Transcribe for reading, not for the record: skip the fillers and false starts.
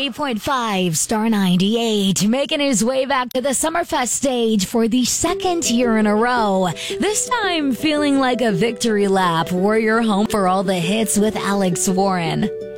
98.5 Star 98, making his way back to the Summerfest stage for the second year in a row. This time feeling like a victory lap. We're your home for all the hits with Alex Warren.